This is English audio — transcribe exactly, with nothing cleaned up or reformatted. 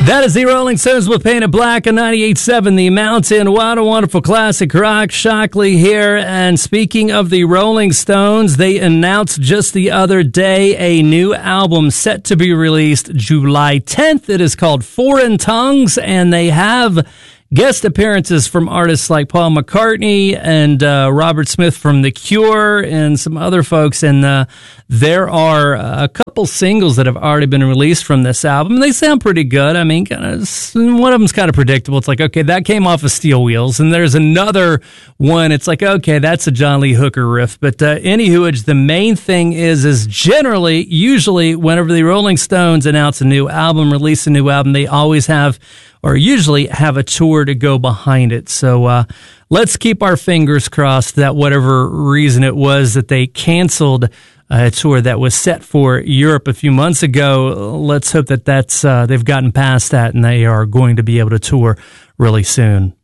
That is the Rolling Stones with Painted Black on ninety-eight point seven The Mountain. What a wonderful classic rock. Shockley here. And speaking of the Rolling Stones, they announced just the other day a new album set to be released July tenth. It is called Foreign Tongues, and they have guest appearances from artists like Paul McCartney and uh, Robert Smith from The Cure and some other folks. And uh, there are a couple singles that have already been released from this album. They sound pretty good. I mean, kind of, one of them's kind of predictable. It's like, okay, that came off of Steel Wheels. And there's another one. It's like, okay, that's a John Lee Hooker riff. But uh, anywho, the main thing is, is generally, usually, whenever the Rolling Stones announce a new album, release a new album, they always have or usually have a tour to go behind it. So uh, let's keep our fingers crossed that whatever reason it was that they canceled a tour that was set for Europe a few months ago, let's hope that that's uh, they've gotten past that and they are going to be able to tour really soon.